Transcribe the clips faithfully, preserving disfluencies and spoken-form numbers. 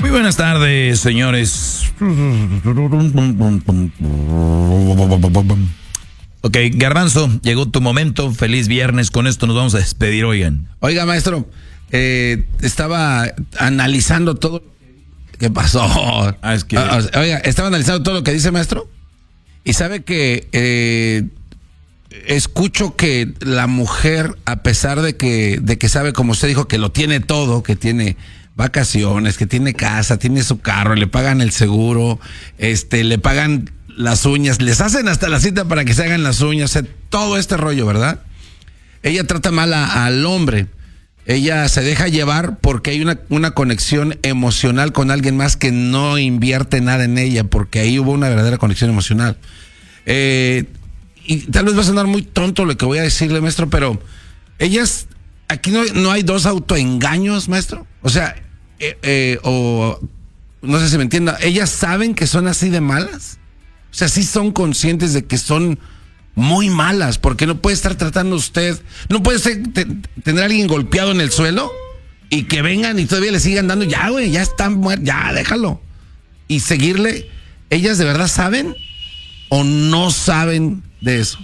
Muy buenas tardes, señores. Ok, Garbanzo, llegó tu momento. Feliz viernes. Con esto nos vamos a despedir, oigan. Oiga, maestro, eh, estaba analizando todo. ¿Qué pasó? Ah, es que... ah, oiga, estaba analizando todo lo que dice, maestro. Y sabe que eh, escucho que la mujer, a pesar de que, de que sabe, como usted dijo, que lo tiene todo, que tiene vacaciones, que tiene casa, tiene su carro, le pagan el seguro, este, le pagan las uñas, les hacen hasta la cita para que se hagan las uñas, o sea, todo este rollo, ¿verdad? Ella trata mal a, al hombre. Ella se deja llevar porque hay una, una conexión emocional con alguien más que no invierte nada en ella, porque ahí hubo una verdadera conexión emocional. Eh, y tal vez va a sonar muy tonto lo que voy a decirle, maestro, pero ellas, aquí no, no hay dos autoengaños, maestro. O sea, eh, eh, o no sé si me entienda, ellas saben que son así de malas. O sea, sí son conscientes de que son muy malas, porque no puede estar tratando usted, no puede ser, te, tener a alguien golpeado en el suelo y que vengan y todavía le sigan dando, ya güey, ya están muertos, ya déjalo. Y seguirle, ¿ellas de verdad saben o no saben de eso?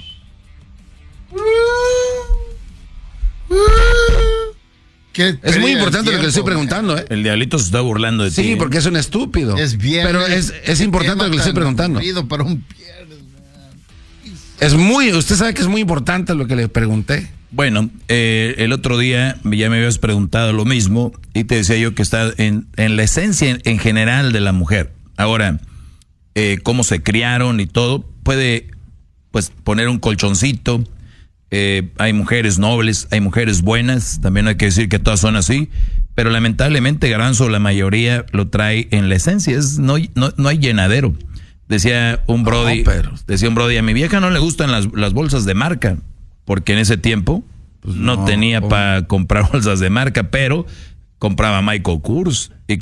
¿Qué es muy importante tiempo, lo que le estoy preguntando, ¿eh? El diablito se está burlando de sí, ti. Sí, porque es un estúpido. Es bien. Pero es, es importante lo que le estoy preguntando. Para un es muy, usted sabe que es muy importante lo que le pregunté. Bueno, eh, el otro día ya me habías preguntado lo mismo y te decía yo que está en, en la esencia en, en general de la mujer. Ahora, eh, cómo se criaron y todo, puede pues poner un colchoncito. Eh, hay mujeres nobles, hay mujeres buenas, también hay que decir que todas son así, pero lamentablemente, Garbanzo, la mayoría lo trae en la esencia, es, no, no, no hay llenadero. Decía un brody, no, pero... decía un brody, a mi vieja no le gustan las, las bolsas de marca, porque en ese tiempo pues no, no tenía para comprar bolsas de marca, pero compraba Michael Kors y